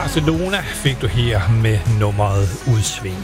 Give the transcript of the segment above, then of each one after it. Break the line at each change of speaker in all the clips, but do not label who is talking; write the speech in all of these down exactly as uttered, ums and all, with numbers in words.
Barcelona fik du her med nummeret Udsving.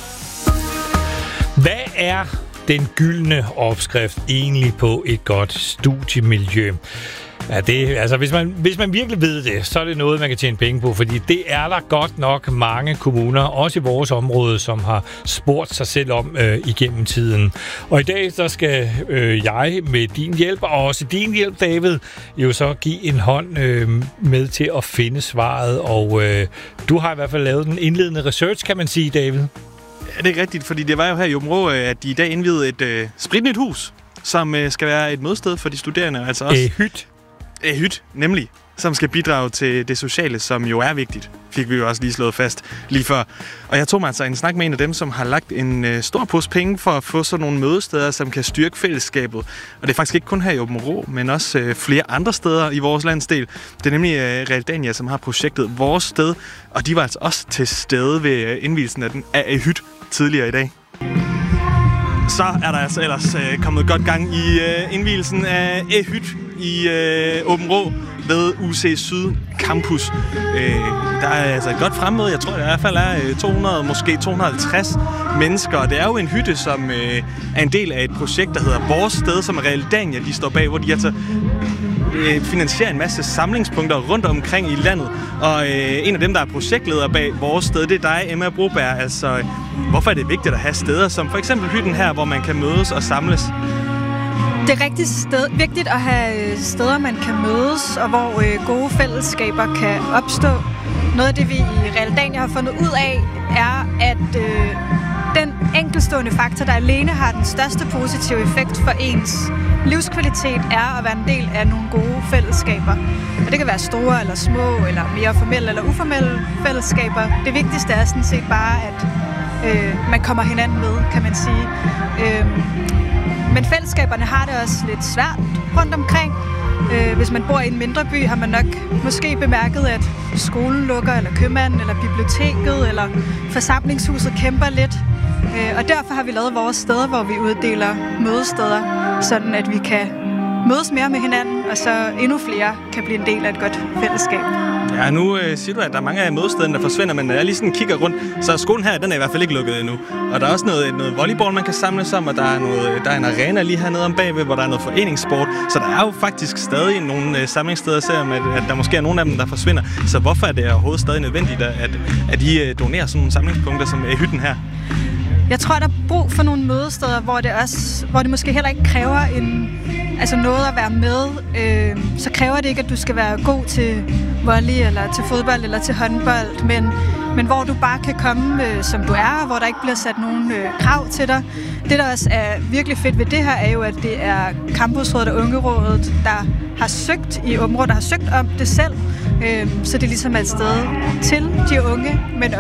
Hvad er den gyldne opskrift egentlig på et godt studiemiljø? Ja, det, altså, hvis man, hvis man virkelig ved det, så er det noget, man kan tjene penge på, fordi det er der godt nok mange kommuner, også i vores område, som har spurgt sig selv om øh, igennem tiden. Og i dag, så skal øh, jeg med din hjælp, og også din hjælp, David, jo så give en hånd øh, med til at finde svaret, og øh, du har i hvert fald lavet den indledende research, kan man sige, David.
Ja, det er rigtigt, fordi det var jo her i Aabenraa, at de i dag indviede et øh, spritnyt hus, som øh, skal være et mødested for de studerende, altså også...
Øh, hyt.
Øh, hyt, nemlig, som skal bidrage til det sociale, som jo er vigtigt, fik vi jo også lige slået fast lige før. Og jeg tog mig altså en snak med en af dem, som har lagt en øh, stor pose penge for at få sådan nogle mødesteder, som kan styrke fællesskabet. Og det er faktisk ikke kun her i Aabenraa, men også øh, flere andre steder i vores landsdel. Det er nemlig øh, Realdania, som har projektet Vores Sted, og de var altså også til stede ved øh, indvielsen af den af hyt tidligere i dag. Så er der altså ellers øh, kommet godt gang i øh, indvielsen af E-Hyt i øh, Aabenraa ved U C Syd Campus. Øh, der er altså et godt fremmøde. Jeg tror, der i hvert fald er øh, to hundrede, måske to hundrede og halvtreds mennesker. Og det er jo en hytte, som øh, er en del af et projekt, der hedder Vores Sted, som er Realdania, de står bag, hvor de altså øh, finansierer en masse samlingspunkter rundt omkring i landet. Og øh, en af dem, der er projektleder bag Vores Sted, det er dig, Emma Broberg. Altså, hvorfor er det vigtigt at have steder som for eksempel hytten her, hvor man kan mødes og samles?
Det er rigtig sted, vigtigt at have steder, man kan mødes, og hvor øh, gode fællesskaber kan opstå. Noget af det, vi i Realdania har fundet ud af, er, at øh, den enkeltstående faktor, der alene har den største positive effekt for ens livskvalitet, er at være en del af nogle gode fællesskaber. Og det kan være store eller små, eller mere formelle eller uformelle fællesskaber. Det vigtigste er sådan set bare, at øh, man kommer hinanden med, kan man sige. Øh, Men fællesskaberne har det også lidt svært rundt omkring. Øh, hvis man bor i en mindre by, har man nok måske bemærket, at skolen lukker, eller købmanden, eller biblioteket, eller forsamlingshuset kæmper lidt. Øh, og derfor har vi lavet vores steder, hvor vi uddeler mødesteder, sådan at vi kan mødes mere med hinanden, og så endnu flere kan blive en del af et godt fællesskab.
Ja, nu øh, siger du, at der er mange af mødestederne, der forsvinder, men når jeg lige sådan kigger rundt, så skolen her, den er i hvert fald ikke lukket endnu. Og der er også noget, noget volleyball, man kan samles om, og der er, noget, der er en arena lige hernede om bagved, hvor der er noget foreningssport. Så der er jo faktisk stadig nogle øh, samlingssteder, selvom at, at der måske er nogle af dem, der forsvinder. Så hvorfor er det overhovedet stadig nødvendigt, at, at I øh, donerer sådan nogle samlingspunkter som øh, hytten her?
Jeg tror, der er brug for nogle mødesteder, hvor det, også, hvor det måske heller ikke kræver en, altså noget at være med. Øh, så kræver det ikke, at du skal være god til volley, eller til fodbold, eller til håndbold, men, men hvor du bare kan komme, øh, som du er, og hvor der ikke bliver sat nogen øh, krav til dig. Det, der også er virkelig fedt ved det her, er jo, at det er Campusrådet og Ungerådet, der har søgt i Aabenraa, der har søgt om det selv. Øh, så det ligesom er et sted til de unge, men